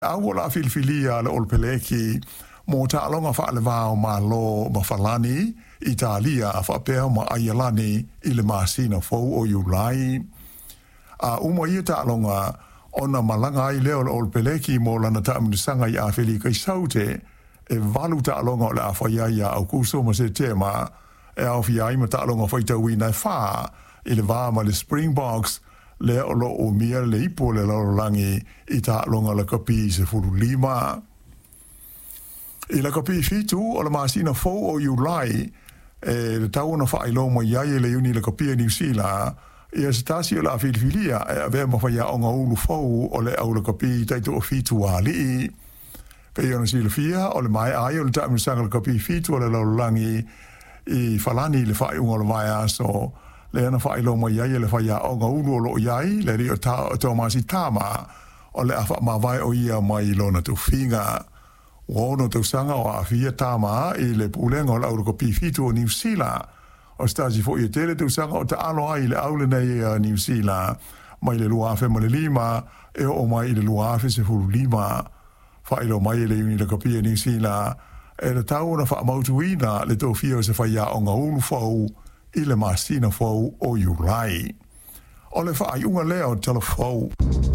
Awola filfilia le olpeleki mo ta'alonga fa'alevao ma lo mafalani Italia fa'apea ma ayalani ile masina fou o Julai. Uma ia ta'alonga ona malanga ai leo le olpeleki mo lana ta'aminisanga i awhili kai saute e valu ta'alonga o le awhaiaia au kuso ma se tema e awhiai ma ta'alonga whaitawina e wha i le vā ma le Springboks le olo o mia le ipo le lalolangi i ta'alonga le kapi se furu lima. I le kapi fitu o le masina fou o Julai le tauna whailo mo iai le uni le kapi New Zealand ia se tasi o la filifilia e avea mawhaia o ngā ulu fou o le au le kapi taito o fitu a lii. Pe iona silafia o le mai ai o le ta'aminisanga le kapi fitu o le lalolangi i falani le whaiunga o le mai aso le ana whailo mo iai le whaia o ngā ulu o lo iai le rio tau masi tama o le awha mawai o ia mai lona tu whinga. Wono tau sanga o a fia tama i le pulenga o le au le kapi fitu o New Zealand o stasi fo i tele tau sanga o te alo ai le aule nei New Zealand mai le luafe ma le lima e o mai le luafe se furu lima whailo mai le uni le kapi New Zealand e le tau na wha mautuina le tau fia o se whaia o ngā ulu fau i le masina fau o Julai. O le wha ai unga leo tala fau.